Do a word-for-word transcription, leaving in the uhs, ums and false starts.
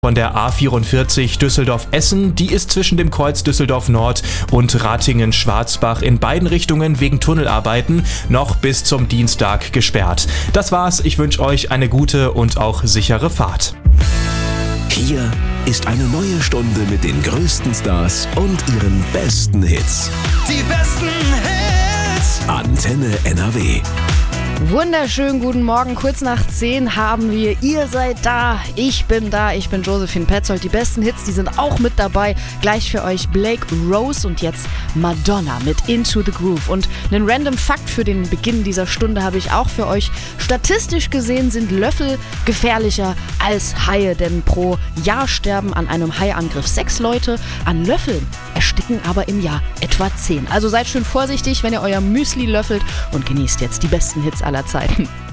Von der A vierundvierzig Düsseldorf-Essen, die ist zwischen dem Kreuz Düsseldorf-Nord und Ratingen-Schwarzbach in beiden Richtungen wegen Tunnelarbeiten noch bis zum Dienstag gesperrt. Das war's, ich wünsche euch eine gute und auch sichere Fahrt. Hier ist eine neue Stunde mit den größten Stars und ihren besten Hits. Die besten Hits! Antenne N R W. Wunderschönen guten Morgen, kurz nach zehn haben wir, ihr seid da, ich bin da, ich bin Josephine Petzold. Die besten Hits, die sind auch mit dabei. Gleich für euch Blake Rose und jetzt Madonna mit Into the Groove. Und einen random Fakt für den Beginn dieser Stunde habe ich auch für euch. Statistisch gesehen sind Löffel gefährlicher als Haie, denn pro Jahr sterben an einem Haiangriff sechs Leute, an Löffeln ersticken aber im Jahr etwa zehn. Also seid schön vorsichtig, wenn ihr euer Müsli löffelt und genießt jetzt die besten Hits aller Zeiten.